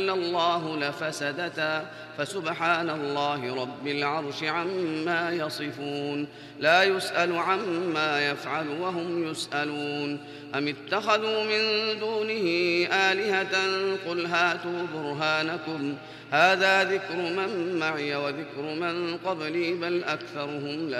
الله لفسدتا فسبحان الله رب العرش عما يصفون لا يسأل عما يفعل وهم يسألون أم اتخذوا من دونه آلهة قل هاتوا برهانكم هذا ذكر من معي وذكر من قبلي بل أكثرهم لا